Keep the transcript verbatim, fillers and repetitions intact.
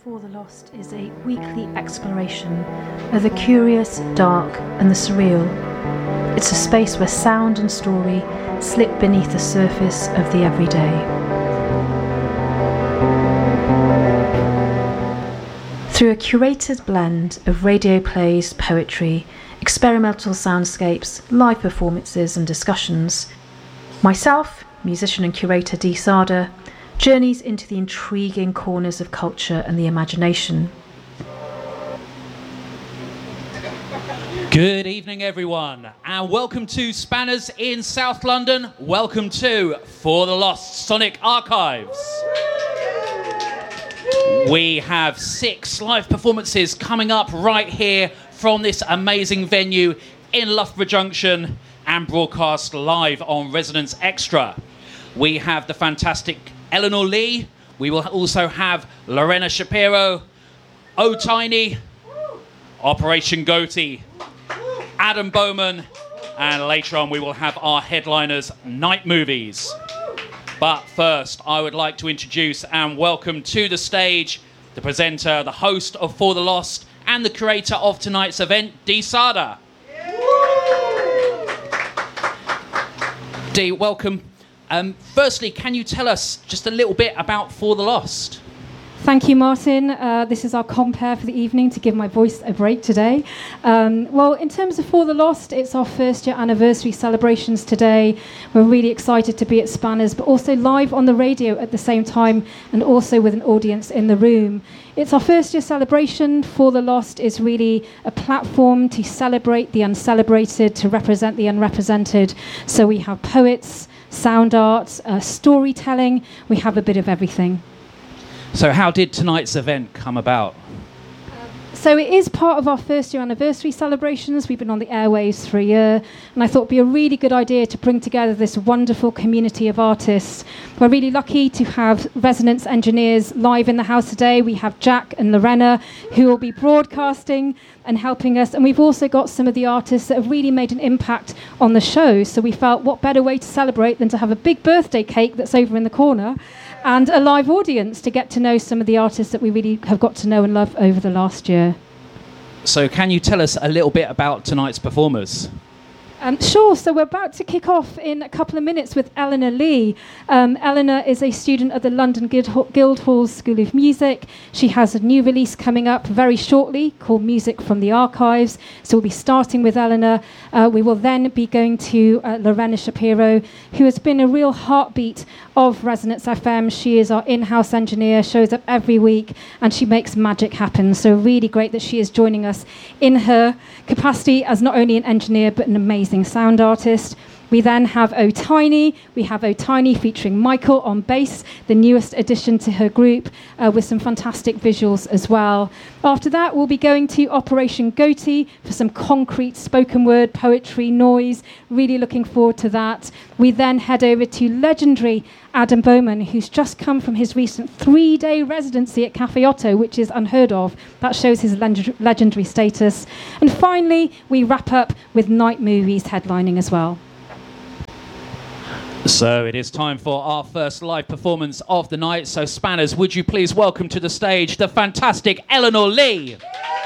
For the Lost is a weekly exploration of the curious, dark, and the surreal. It's a space where sound and story slip beneath the surface of the everyday. Through a curated blend of radio plays, poetry, experimental soundscapes, live performances, and discussions, myself, musician and curator Dee Sada, journeys into the intriguing corners of culture and the imagination. Good evening, everyone, and welcome to Spanners in South London. Welcome to For the Lost Sonic Archives. We have six live performances coming up right here from this amazing venue in Loughborough Junction and broadcast live on Resonance Extra. We have the fantastic Eleanor Lee. We will also have Lorena Shapiro, Oh Tiny, Operation Goatee, Adam Bowman, and later on we will have our headliners, Night Movies. But first, I would like to introduce and welcome to the stage the presenter, the host of For the Lost, and the curator of tonight's event, Dee Sada. Dee, welcome. Um, firstly, can you tell us just a little bit about For the Lost? Thank you, Martin. Uh, this is our compere for the evening to give my voice a break today. Um, well, in terms of For the Lost, it's our first year anniversary celebrations today. We're really excited to be at Spanners, but also live on the radio at the same time and also with an audience in the room. It's our first year celebration. For the Lost is really a platform to celebrate the uncelebrated, to represent the unrepresented. So we have poets, sound art, uh, storytelling. We have a bit of everything. So how did tonight's event come about? So it is part of our first year anniversary celebrations. We've been on the airwaves for a year, and I thought it'd be a really good idea to bring together this wonderful community of artists. We're really lucky to have Resonance engineers live in the house today. We have Jack and Lorena, who will be broadcasting and helping us, and we've also got some of the artists that have really made an impact on the show. So we felt, what better way to celebrate than to have a big birthday cake that's over in the corner and a live audience to get to know some of the artists that we really have got to know and love over the last year. So can you tell us a little bit about tonight's performers? Um, sure, so we're about to kick off in a couple of minutes with Eleanor Lee. Um, Eleanor is a student at the London Guildhall School of Music. She has a new release coming up very shortly called Music from the Archives. So we'll be starting with Eleanor. Uh, we will then be going to uh, Lorena Shapiro, who has been a real heartbeat of Resonance F M. She is our in-house engineer, shows up every week, and she makes magic happen. So really great that she is joining us in her capacity as not only an engineer, but an amazing sound artist. We then have Oh Tiny. We have Oh Tiny featuring Michael on bass, the newest addition to her group, uh, with some fantastic visuals as well. After that, we'll be going to Operation Goatee for some concrete spoken word, poetry, noise. Really looking forward to that. We then head over to legendary Adam Bowman, who's just come from his recent three-day residency at Cafe Otto, which is unheard of. That shows his leg- legendary status. And finally, we wrap up with Night Movies headlining as well. So it is time for our first live performance of the night. So Spanners, would you please welcome to the stage the fantastic Eleanor Lee?